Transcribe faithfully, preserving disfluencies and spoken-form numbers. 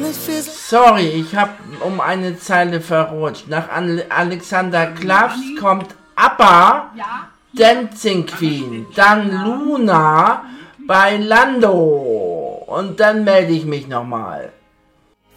Sorry, ich habe um eine Zeile verrutscht. Nach An- Alexander Klavs kommt ABBA, Dancing Queen, dann Luna bei Lando. Und dann melde ich mich nochmal.